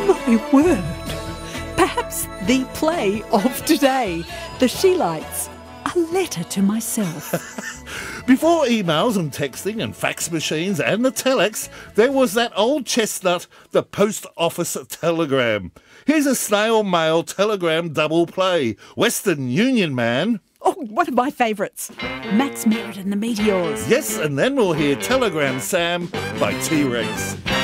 My word. Perhaps the play of today. The Sheelites. A letter to myself. Before emails and texting and fax machines and the telex, there was that old chestnut, the post office telegram. Here's a snail mail telegram double play. Western Union Man. Oh, one of my favourites. Max Merritt and the Meteors. Yes, and then we'll hear Telegram Sam by T-Rex.